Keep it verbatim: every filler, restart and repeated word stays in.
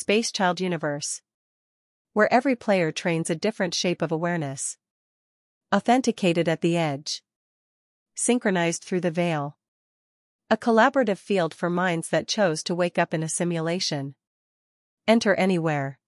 Space Child Universe, where every player trains a different shape of awareness. Authenticated at the edge. Synchronized through the veil. A collaborative field for minds that chose to wake up in a simulation. Enter anywhere.